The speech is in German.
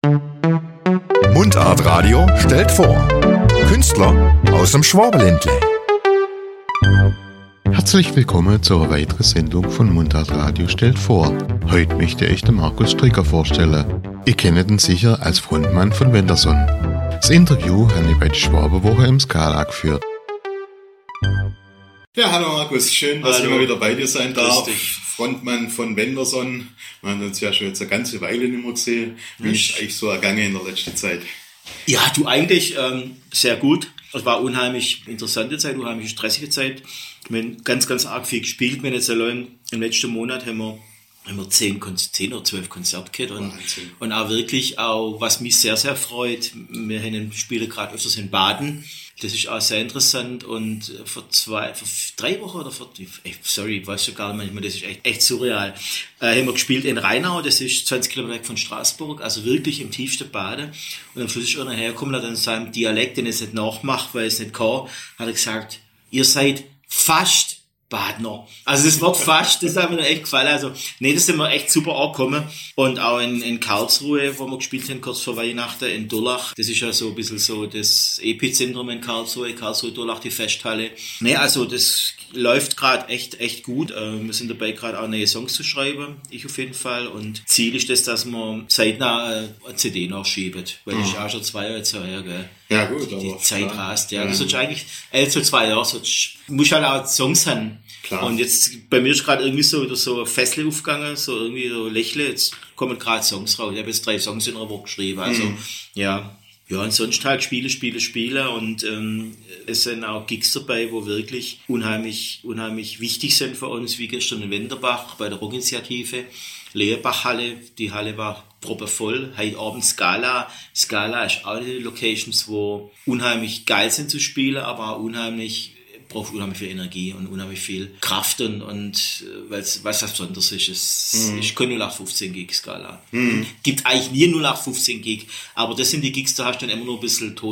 Mundart Radio stellt vor Künstler aus dem Schwabenländle. Herzlich willkommen zu einer weiteren Sendung von Mundart Radio stellt vor. Heute möchte ich den Markus Stricker vorstellen. Ihr kennt ihn sicher als Frontmann von Wenderson. Das Interview habe ich bei der Schwabenwoche im Skala geführt. Ja, hallo Markus, schön, dass ich mal wieder bei dir sein darf. Frontmann von Wenderson. Wir haben uns ja schon jetzt eine ganze Weile nicht mehr gesehen. Wie ist eigentlich so ergangen in der letzten Zeit? Ja, du eigentlich sehr gut. Es war unheimlich interessante Zeit, unheimlich stressige Zeit. Wir haben ganz, ganz arg viel gespielt. Wir haben jetzt allein im letzten Monat haben wir 10 oder 12 Konzerte gehabt und auch wirklich, auch was mich sehr, sehr freut, wir haben Spiele gerade öfters in Baden. Das ist auch sehr interessant und vor 3 Wochen oder ich weiß schon gar nicht manchmal, das ist echt surreal. Haben wir gespielt in Rheinau, das ist 20 Kilometer weg von Straßburg, also wirklich im tiefsten Baden. Und am Schluss ist einer hergekommen, hat in seinem Dialekt, den er nicht nachmacht, weil er es nicht kann, hat er gesagt, ihr seid fast Badner. Also das Wort fast, das hat mir echt gefallen. Also, nee, das sind wir echt super angekommen. Und auch in Karlsruhe, wo wir gespielt haben, kurz vor Weihnachten, in Durlach. Das ist ja so ein bisschen so das Epizentrum in Karlsruhe, Durlach, die Festhalle. Nee, also das läuft gerade echt gut. Wir sind dabei, gerade auch neue Songs zu schreiben. Ich auf jeden Fall. Und Ziel ist das, dass man zeitnah eine CD nachschieben. Weil das ist auch schon 2 Jahre jetzt her, gell? Ja, gut, aber die Zeit rast, ja. Das ist eigentlich, so 2 Jahre, muss halt auch Songs haben. Klar. Und jetzt, bei mir ist gerade irgendwie so ein Fessel aufgegangen, so irgendwie so Lächle, jetzt kommen gerade Songs raus. Ich habe jetzt 3 Songs in einer Woche geschrieben, also, ja, und sonst halt Spiele und, es sind auch Gigs dabei, wo wirklich unheimlich wichtig sind für uns, wie gestern in Wenderbach bei der Rockinitiative. Leerbachhalle, die Halle war proppevoll. Heute Abend Skala. Skala ist auch die Locations, wo unheimlich geil sind zu spielen, aber auch braucht unheimlich viel Energie und unheimlich viel Kraft und weil es was Besonderes ist. Es ist kein 0815 Gig Skala. Gibt eigentlich nie 0815 Gig, aber das sind die Gigs, da hast du dann immer nur ein bisschen